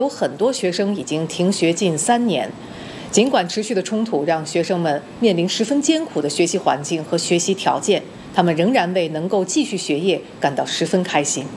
有很多学生已经停学近3年。尽管持续的冲突让学生们面临十分艰苦的学习环境和学习条件，他们仍然为能够继续学业感到十分开心。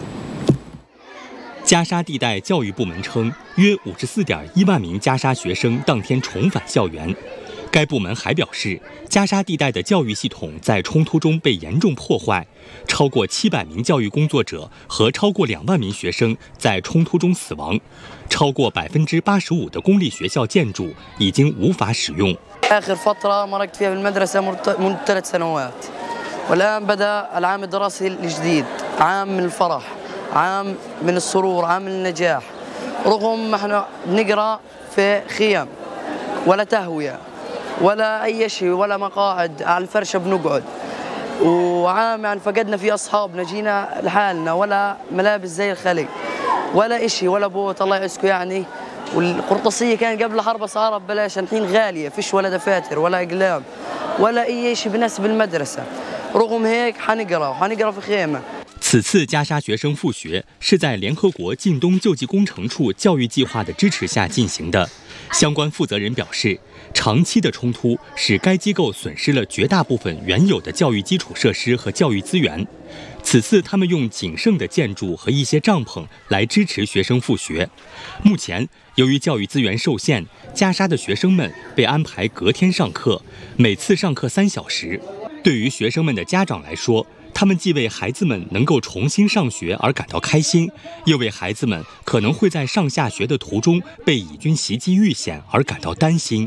加沙地带教育部门称，约54.1万名加沙学生当天重返校园。该部门还表示，加沙地带的教育系统在冲突中被严重破坏，超过700名教育工作者和超过2万名学生在冲突中死亡，超过85%的公立学校建筑已经无法使用。 آخر فترة مرقت فيها بالمدرسة منذ 3 سنوات، والآن بدأ العام الدراسي الجديد، عام من الفرح، عام من السرور، عام من النجاح. رغم ما احنا بنقرأ في خيام ولا تهوية ولا أي شيء ولا مقاعد على الفرشة بنقعد، وعام يعني فقدنا فيه أصحابنا، جينا لحالنا، ولا ملابس زي الخلق ولا إشي ولا بوت الله يعزكم يعني. والقرطاسية كان قبل حرب أسعارها ببلاش، الحين غالية، فيش ولا دفاتر ولا أقلام ولا أي شيء بناسب المدرسة. رغم هيك حنقرأ في خيمة。 此次加沙学生复学是在联合国近东救济工程处教育计划的支持下进行的。相关负责人表示，长期的冲突使该机构损失了绝大部分原有的教育基础设施和教育资源。此次他们用仅剩的建筑和一些帐篷来支持学生复学。目前，由于教育资源受限，加沙的学生们被安排隔天上课，每次上课3小时。对于学生们的家长来说，他们既为孩子们能够重新上学而感到开心，又为孩子们可能会在上下学的途中被以军袭击遇险而感到担心。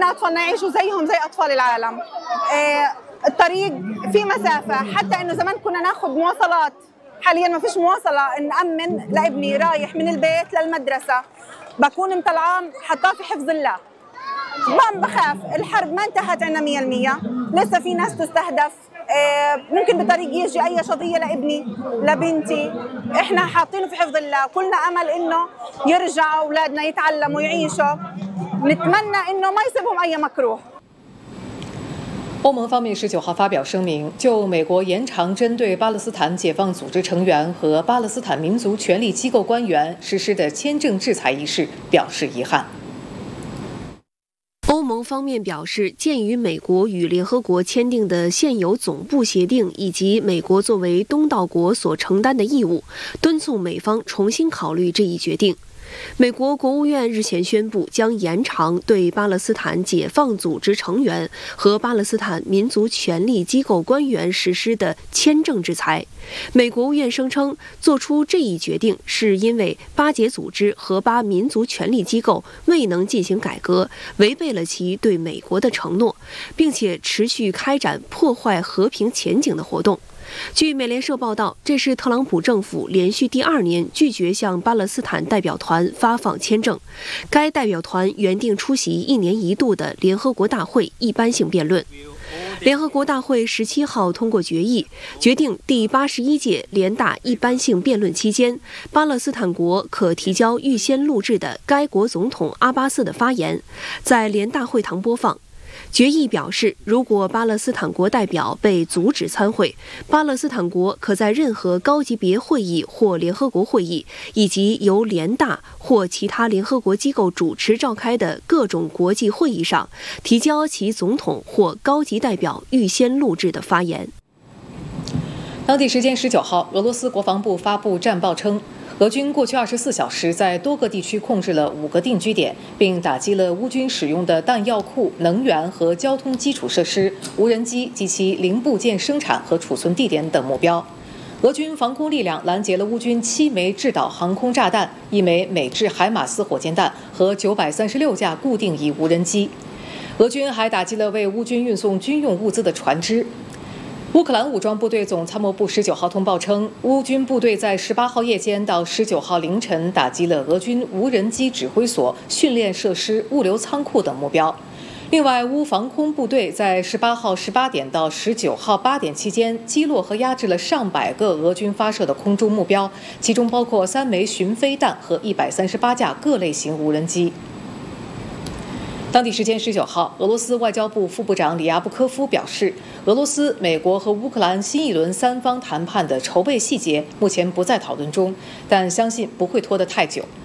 الطريق في مسافة، حتى إنه زمان كنا ناخذ مواصلات، حاليا ما فيش مواصلة نأمن لابني رايح من البيت للمدرسة، بكون مطلعاه حطاه في حفظ الله. بخاف الحرب ما انتهت عنا 100%، لسه في ناس تستهدف، ممكن بالطريق يجي أي شظية لابني لبنتي، إحنا حاطينه في حفظ الله، كلنا أمل إنه يرجعوا أولادنا يتعلموا يعيشوا، نتمنى إنه ما يصيبهم أي مكروه。 欧盟方面19号发表声明，就美国延长针对巴勒斯坦解放组织成员和巴勒斯坦民族权力机构官员实施的签证制裁一事表示遗憾。 欧盟方面表示，鉴于美国与联合国签订的现有总部协定以及美国作为东道国所承担的义务，敦促美方重新考虑这一决定。美国国务院日前宣布，将延长对巴勒斯坦解放组织成员和巴勒斯坦民族权力机构官员实施的签证制裁。美国务院声称，做出这一决定是因为巴解组织和巴民族权力机构未能进行改革，违背了其对美国的承诺，并且持续开展破坏和平前景的活动。据美联社报道，这是特朗普政府连续第2年拒绝向巴勒斯坦代表团发放签证。该代表团原定出席1年1度的联合国大会一般性辩论。联合国大会17号通过决议，决定第81届联大一般性辩论期间，巴勒斯坦国可提交预先录制的该国总统阿巴斯的发言，在联大会堂播放。决议表示，如果巴勒斯坦国代表被阻止参会，巴勒斯坦国可在任何高级别会议或联合国会议，以及由联大或其他联合国机构主持召开的各种国际会议上，提交其总统或高级代表预先录制的发言。 当地时间19号，俄罗斯国防部发布战报称，俄军过去24小时在多个地区控制了5个定居点，并打击了乌军使用的弹药库、能源和交通基础设施、无人机及其零部件生产和储存地点等目标。俄军防空力量拦截了乌军7枚制导航空炸弹、1枚美制海马斯火箭弹和936架固定翼无人机。俄军还打击了为乌军运送军用物资的船只。乌克兰武装部队总参谋部19号通报称，乌军部队在18号夜间到19号凌晨打击了俄军无人机指挥所、训练设施、物流仓库等目标。另外，乌防空部队在18号18点到19号8点期间击落和压制了上百个俄军发射的空中目标，其中包括3枚巡飞弹和138架各类型无人机。当地时间19号，俄罗斯外交部副部长里亚布科夫表示，俄罗斯、美国和乌克兰新一轮3方谈判的筹备细节目前不在讨论中，但相信不会拖得太久。